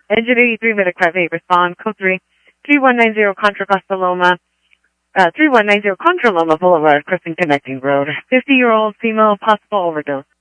Engine 83, Medic 58, respond. Code 3, 3190 Contra Costa Loma, 3190 Contra Loma Boulevard, crossing connecting road. 50-year-old female, possible overdose.